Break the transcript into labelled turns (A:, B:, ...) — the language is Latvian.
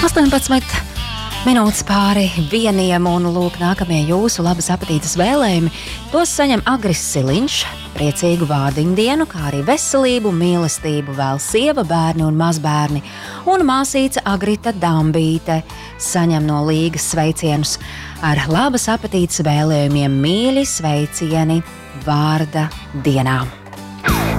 A: 18 minūtes pāri 1 un lūk nākamie jūsu labas apetītes vēlējumi. Tos saņem Agris Siliņš, priecīgu vārdiņu dienu, kā arī veselību, mīlestību vēl sieva, bērni un mazbērni. Un māsīca Agrita Dambīte saņem no Līgas sveicienus ar labas apetītes vēlējumiem, mīļi sveicieni vārda dienā.